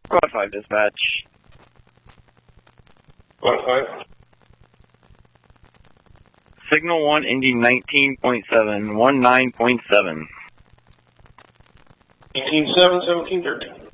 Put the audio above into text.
Squad 5 dispatch. Squad 5. Signal 1 ending 19.7, 19.7. 18.7, 17.13.